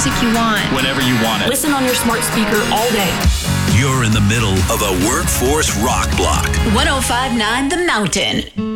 music you want. Whenever you want it. Listen on your smart speaker all day. You're in the middle of a workforce rock block. 105.9 The Mountain.